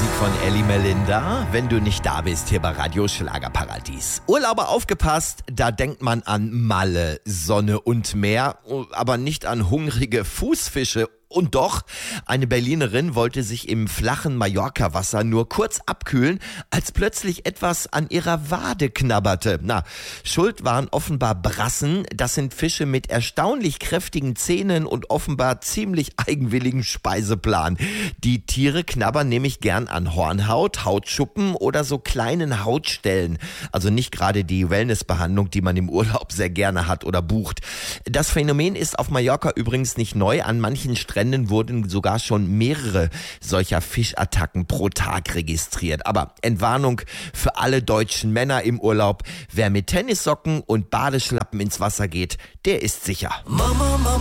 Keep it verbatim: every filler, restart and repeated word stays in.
Musik von Elli Melinda, wenn du nicht da bist, hier bei Radio Schlagerparadies. Urlauber, aufgepasst, da denkt man an Malle, Sonne und Meer, aber nicht an hungrige Fußfische. Und doch, eine Berlinerin wollte sich im flachen Mallorca-Wasser nur kurz abkühlen, als plötzlich etwas an ihrer Wade knabberte. Na, schuld waren offenbar Brassen. Das sind Fische mit erstaunlich kräftigen Zähnen und offenbar ziemlich eigenwilligen Speiseplan. Die Tiere knabbern nämlich gern an Hornhaut, Hautschuppen oder so kleinen Hautstellen. Also nicht gerade die Wellnessbehandlung, die man im Urlaub sehr gerne hat oder bucht. Das Phänomen ist auf Mallorca übrigens nicht neu. An manchen Stränden wurden sogar schon mehrere solcher Fischattacken pro Tag registriert. Aber Entwarnung für alle deutschen Männer im Urlaub: Wer mit Tennissocken und Badeschlappen ins Wasser geht, der ist sicher. Mama, Mama.